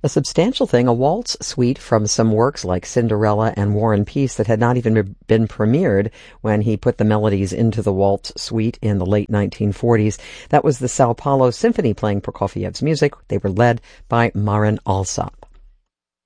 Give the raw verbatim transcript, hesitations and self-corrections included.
A substantial thing, a waltz suite from some works like Cinderella and War and Peace that had not even been premiered when he put the melodies into the waltz suite in the late nineteen forties. That was the Sao Paulo Symphony playing Prokofiev's music. They were led by Marin Alsop.